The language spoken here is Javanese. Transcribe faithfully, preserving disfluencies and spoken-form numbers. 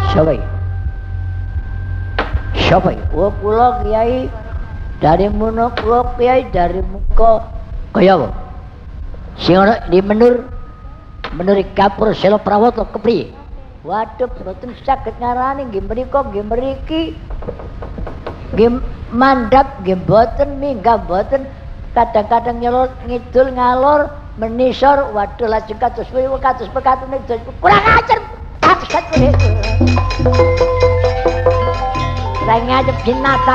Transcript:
Siapa iki? Siapa iki? Oh kula Kiai dari muno kula Kiai dari muka kaya apa? Sing ana di menur menur Kapur Sela Prawata kepriye? Waduh mboten saged ngarani nggih menika nggih mriki. Nggih mandhap nggih mboten minggah mboten kadang-kadang nyelot ngidul ngalor menisor waduh lajeng kados wiwu kados pekatune kurang ajar aksat kuwi. Saya ngajep binatang